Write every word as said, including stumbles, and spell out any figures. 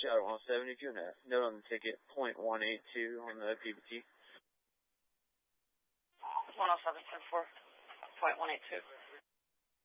Shadow one seven, if you want to note on the ticket, point one eight two on the P B T. one oh seven, four, point one eight two.